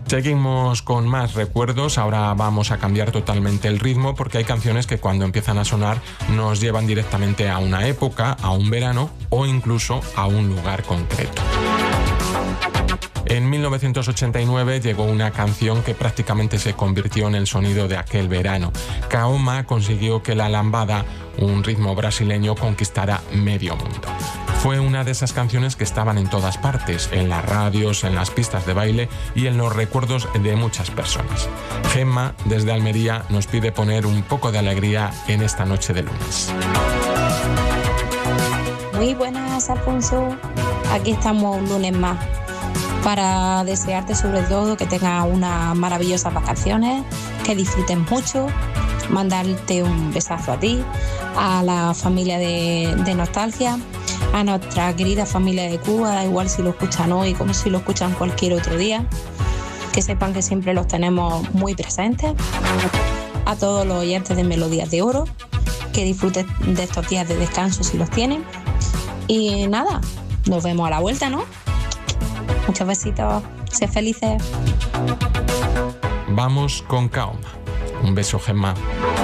Seguimos con más recuerdos, ahora vamos a cambiar totalmente el ritmo porque hay canciones que cuando empiezan a sonar nos llevan directamente a una época, a un verano o incluso a un lugar concreto. En 1989 llegó una canción que prácticamente se convirtió en el sonido de aquel verano. Kaoma consiguió que la lambada, un ritmo brasileño, conquistara medio mundo. Fue una de esas canciones que estaban en todas partes, en las radios, en las pistas de baile y en los recuerdos de muchas personas. Gemma, desde Almería, nos pide poner un poco de alegría en esta noche de lunes. Muy buenas, Alfonso. Aquí estamos un lunes más para desearte sobre todo que tengas unas maravillosas vacaciones, que disfrutes mucho, mandarte un besazo a ti, a la familia de Nostalgia, a nuestra querida familia de Cuba, da igual si lo escuchan hoy como si lo escuchan cualquier otro día, que sepan que siempre los tenemos muy presentes, a todos los oyentes de Melodías de Oro, que disfruten de estos días de descanso si los tienen, y nada, nos vemos a la vuelta, ¿no? Muchos besitos, sé felices. Vamos con Kaoma. Un beso, Gemma.